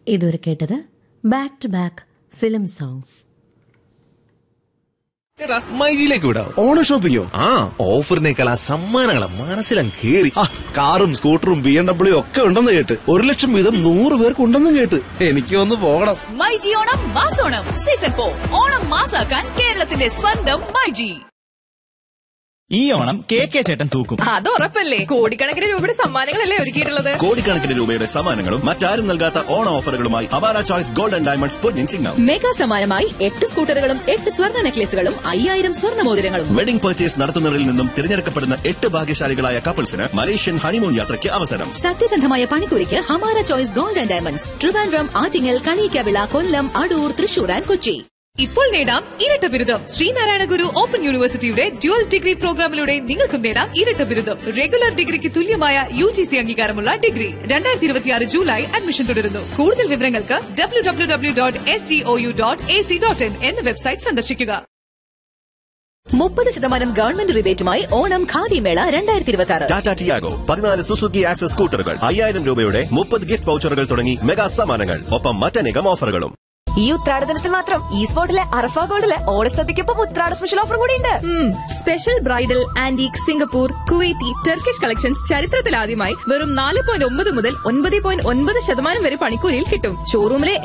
ഇതുവരെ കേട്ടത് back to back film songs. ചേട്ടാ മൈജിയിലേക്ക് വിടാം. ഓണം ഷോപ്പിങ്ങോ? ആ, ഓഫറിനേക്കാൾ ആ സമ്മാനങ്ങളെ മനസ്സിലങ്ങ് കേറി. കാറും സ്കൂട്ടറും BMW ഒക്കെ ഉണ്ടെന്ന് കേട്ട് 1 ലക്ഷം വീതം 100 പേർക്ക് ഉണ്ടെന്നും കേട്ട്. എനിക്ക് ഒന്ന് പോകണം. മൈജി ഓണം മാസോണം സീസൺ 4 ഓണം മാസാക്കാൻ കേരളത്തിന്റെ സ്വന്തം മൈജി. ഈ ഓണം കെ ചേട്ടൻ തൂക്കും. അത് ഉറപ്പല്ലേ. കോടിക്കണക്കിന് രൂപയുടെ സമ്മാനങ്ങളല്ലേ ഒരുക്കിയിട്ടുള്ളത്. കോടിക്കണക്കിന് രൂപയുടെ സമ്മാനങ്ങളും മറ്റാരും നൽകാത്ത ഓണ ഓഫറുകളുമായി Awara choice gold and diamonds Ponnin Chingam. Mega സമ്മാനമായി 8 സ്കൂട്ടറുകളും 8 സ്വർണ്ണ നെക്ലേസുകളും 5000 സ്വർണ്ണ മോതിരങ്ങളും. വെഡിംഗ് പർച്ചേസ് നടത്തുന്നവരിൽ നിന്നും തിരഞ്ഞെടുക്കപ്പെടുന്ന 8 ഭാഗ്യശാലികളായ കപ്പിൾസിന് മലേഷ്യൻ ഹണിമൂൺ യാത്രയ്ക്ക് അവസരം. സത്യസന്ധമായ പണിക്കൂലിക്ക് Hamara choice gold and diamonds, Trivandrum, Attingal, Kaliyakkavilai, Kollam, Adoor, Thrissur and Kochi. ഇപ്പോൾ നേടാം ഇരട്ട ബിരുദം. ശ്രീനാരായണ ഗുരു ഓപ്പൺ യൂണിവേഴ്സിറ്റിയുടെ ഡ്യുവൽ ഡിഗ്രി പ്രോഗ്രാമിലൂടെ നിങ്ങൾക്കും നേടാം ഇരട്ട ബിരുദം. റെഗുലർ ഡിഗ്രിക്ക് തുല്യമായ UGC അംഗീകാരമുള്ള ഡിഗ്രി. 2026 ജൂലൈ അഡ്മിഷൻ തുടരുന്നു. കൂടുതൽ വിവരങ്ങൾക്ക് www.sgou.ac.in എന്ന വെബ്സൈറ്റ് സന്ദർശിക്കുക. 30% ഗവൺമെന്റ് റിബേറ്റുമായി ഓണം ഖാദി മേള 2026. ടാറ്റ ടിയാഗോ, 14 സുസുക്കി ആക്സസ് സ്കൂട്ടറുകൾ, 5000 രൂപയുടെ 30 ഗിഫ്റ്റ് വൗച്ചറുകൾ തുടങ്ങി മെഗാ സമ്മാനങ്ങൾ, ഒപ്പം മറ്റനേകം ഓഫറുകളും. ഈ ഉത്രാടനത്തിൽ മാത്രം ഈ സ്പോട്ടിലെ അറഫ ഗോൾഡിലെ ഓണസദ്യക്കൊപ്പം ഉത്രാട സ്പെഷ്യൽ ഓഫർ കൂടി ഉണ്ട്. Special bridal, antique, Singapore, Kuwaiti, Turkish collections ചരിത്രത്തിലാദ്യമായി വെറും 4.9 മുതൽ 9.9% വരെ പണിക്കൂലിയിൽ കിട്ടും. ഷോറൂമിലെ